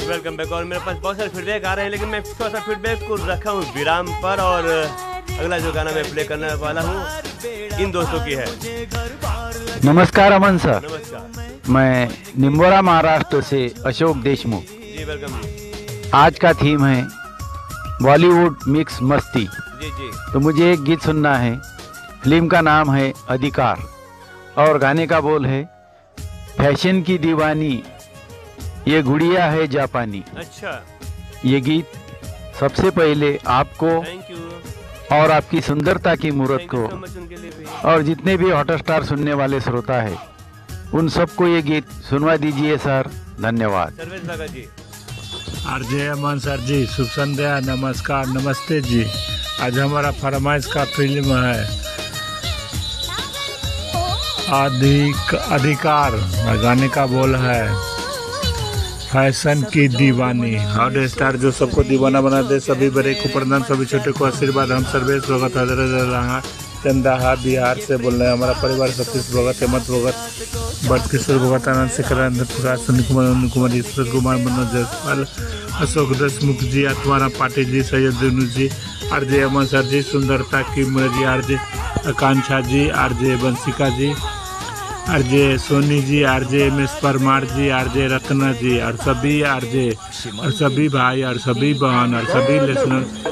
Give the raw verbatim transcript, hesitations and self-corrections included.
Welcome back. और मेरे पास बहुत सारे फीडबैक आ रहे हैं, लेकिन मैं थोड़ा सा फीडबैक को रखा हूँ विराम पर, और अगला जो गाना मैं प्ले करने वाला हूँ इन दोस्तों की है। नमस्कार अमन सर। नमस्कार। मैं निम्बोरा महाराष्ट्र से अशोक देशमुख। जी वेलकम जी। आज का थीम है बॉलीवुड मिक्स मस्ती। जी जी। तो मुझे एक गीत सुनना है। फिल्म का नाम है अधिकार और गाने का बोल है फैशन की दीवानी ये गुड़िया है जापानी। अच्छा। ये गीत सबसे पहले आपको थैंक यू और आपकी सुंदरता की मूर्त थैंक यू को सो मच उनके लिए भी। और जितने भी हॉटस्टार सुनने वाले श्रोता है उन सबको ये गीत सुनवा दीजिए सर। धन्यवाद। सर्वेश भगत जी। आरजे अमन सर जी, शुभ संध्या, नमस्कार, नमस्ते जी। आज हमारा फरमाइश का फिल्म है अधिक अधिकार। गाने का बोल है फैशन की दीवानी। हॉट स्टार जो सबको दीवाना बना दे, सभी बड़े को प्रणाम, सभी छोटे को आशीर्वाद। हम सर्वेश भगत हजरत चंदाहा बिहार से बोल रहे हैं। हमारा परिवार सतीश भगत, हेमंत भगत, भट्ट किशोर भगत, आनंद शेखर, आनंद प्रकाश, सुनील कुमार, अनिल कुमार, ईश्वर कुमार, मनोज जायसवाल, अशोक देशमुख जी, आत्माराम पाटिल जी, सैयद रेणु जी, आरजे अमन सर जी, सुंदरता की मुरजी, आरजे आकांक्षा जी, आरजे बंसिका जी, RJ Soni ji, RJ M S Parmar जी, आरजे रत्ना जी, और सभी आरजे और सभी भाई और सभी बहन और सभी लिसनर